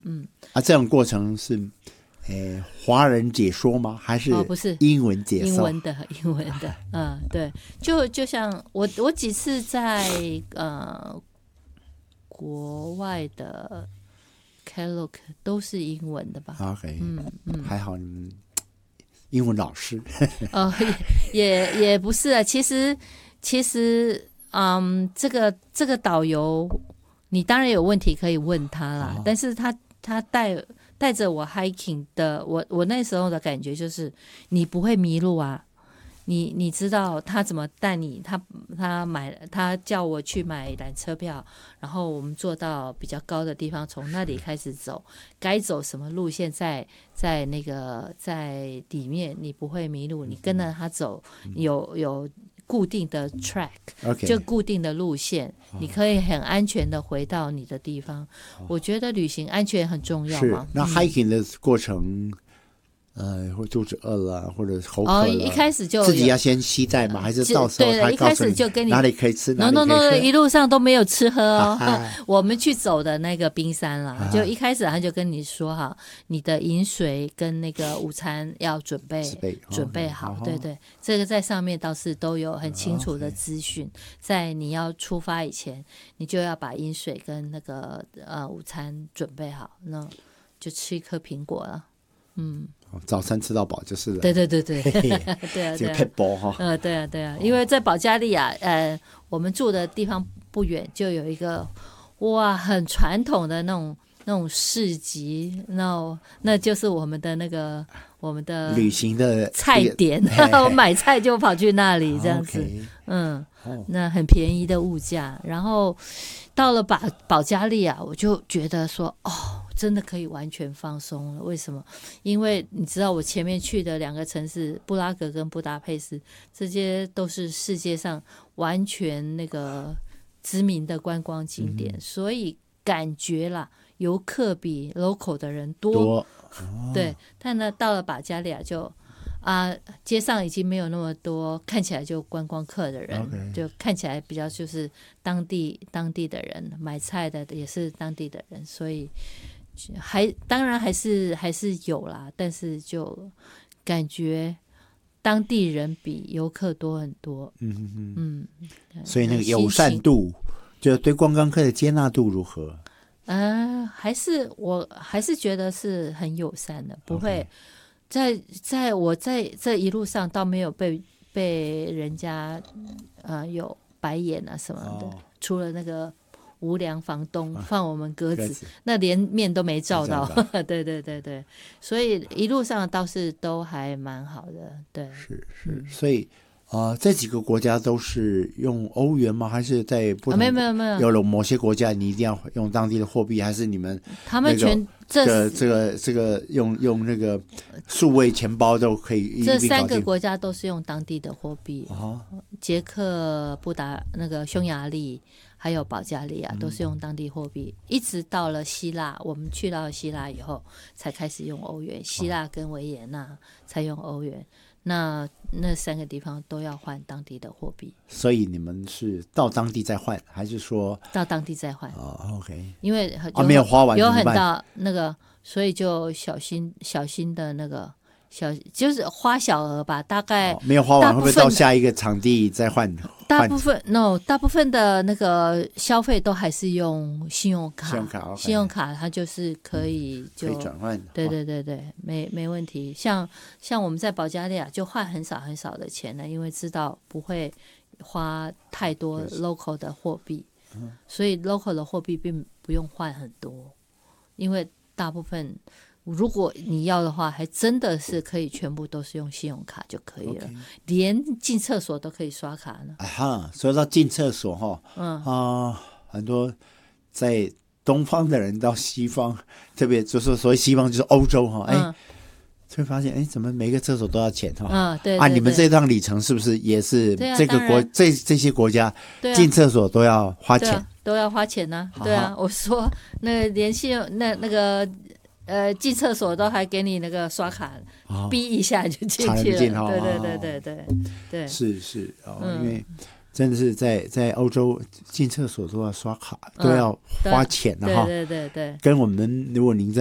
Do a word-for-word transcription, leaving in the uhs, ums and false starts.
嗯， 啊，这种过程是，诶，华人解说吗？还是哦不是英文解说？ 英文的，英文的，嗯，对，就就像我我几次在呃国外的 Kellogg 都是英文的吧？ OK， 嗯嗯， 还好你们英文老师。 呃，也也也不是啊，其实其实，嗯，这个这个导游，你当然有问题可以问他啦， 哦但是他他带带着我 hiking 的，我我那时候的感觉就是你不会迷路啊。你你知道他怎么带你？他他买他叫我去买缆车票，然后我们坐到比较高的地方，从那里开始走，该走什么路线在在那个在里面，你不会迷路，你跟着他走，有有固定的 track， OK， 就固定的路线，你可以很安全的回到你的地方。我觉得旅行安全很重要嘛。 是，那 hiking 的过程，呃，会肚子饿了，或者口渴了， 哦，一开始就自己要先携带吗？还是到时候对一开他告诉始就跟你哪里可以吃，哪 no 里 no 可以 no， 喝？ 一路上都没有吃喝哦。 哈哈我们去走的那个冰山啦， 啊就一开始他就跟你说哈，你的饮水跟那个午餐要准备准备准备好， 哦对对，这个在上面倒是都有很清楚的哦，OK 资讯。在你要出发以前，你就要把饮水跟那个呃午餐准备好，那就吃一颗苹果了。嗯， 早餐吃到饱就是了。 对对对对， 嘿嘿对啊对啊这个配，波哈。 呃，对啊，对啊，因为在保加利亚，呃，我们住的地方不远，就有一个哇，很传统的那种那种市集，那那就是我们的那个我们的旅行的菜点，我买菜就跑去那里这样子， OK， 嗯， 哦那很便宜的物价，然后到了保保加利亚，我就觉得说，哦，真的可以完全放松了。为什么？因为你知道我前面去的两个城市布拉格跟布达佩斯，这些都是世界上完全那个知名的观光景点， 嗯所以感觉啦，游客比 local 的人多。 多对，但呢，到了保加利亚就啊，街上已经没有那么多看起来就观光客的人 OK 就看起来比较就是当地当地的人，买菜的也是当地的人，所以还当然还是还是有啦，但是就感觉当地人比游客多很多。 嗯嗯嗯， 所以那个友善度，就对观光客的接纳度如何？ 呃，还是我还是觉得是很友善的，不会在在我在这一路上倒没有被被人家呃有白眼啊什么的， 哦除了那个无良房东放我们鸽子， 鸽子那连面都没照到没照。 对对对对，所以一路上倒是都还蛮好的，对。 是是，所以啊、呃，这几个国家都是用欧元吗？还是在不同？ 啊、没有没有没有， 有了某些国家你一定要用当地的货币，还是你们他们全、 那这个这个这个用用那个数位钱包都可以一这并搞定三个国家都是用当地的货币， 哦捷克、布达那个匈牙利还有保加利亚都是用当地货币，一直到了希腊，我们去到希腊以后才开始用欧元，希腊跟维也纳才用欧元。那那三个地方都要换当地的货币， 所以你们是到当地再换，还是说到当地再换？ 哦 OK 因为啊没有花完有很怎么办大那个，所以就小心小心的那个小，就是花小额吧，大概、 哦没有花完， 大部分会不会到下一个场地再换？ 大部分 no 大部分的那个消费都还是用信用卡， 信用卡，OK 信用卡它就是可以就、 可以转换， 对哦对对对，没没问题。像像我们在保加利亚就换很少很少的钱了，因为知道不会花太多 local 的货币，所以 local 的货币并不用换很多，因为大部分如果你要的话，还真的是可以全部都是用信用卡就可以了， OK 连进厕所都可以刷卡呢。 啊哈，说到进厕所哈， 嗯啊、很多在东方的人到西方，特别就是所谓西方就是欧洲哈，哎、 嗯会发现哎，怎么每个厕所都要钱哈？ 嗯，对对啊，你们对这趟旅程是不是也是对啊这个国、 当然这这些国家对啊进厕所都要花钱？ 对啊，都要花钱呢、 好对啊，我说那连信用那那个呃进厕所都还给你那个刷卡， 哦逼一下就进插去了。 进哦对对对对对对， 是是哦， 嗯因为真的是在在欧洲进厕所都要刷卡， 嗯都要花钱的哈。 对对对对。 跟我们如果您在